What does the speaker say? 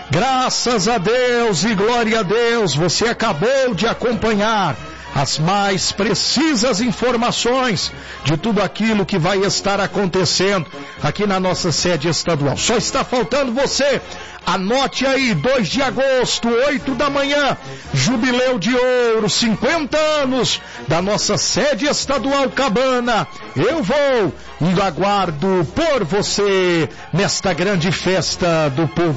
Graças a Deus e glória a Deus, você acabou de acompanhar as mais precisas informações de tudo aquilo que vai estar acontecendo aqui na nossa sede estadual. Só está faltando você. Anote aí, 2 de agosto, 8 da manhã, Jubileu de Ouro, 50 anos da nossa sede estadual Cabana. Eu vou e aguardo por você nesta grande festa do povo.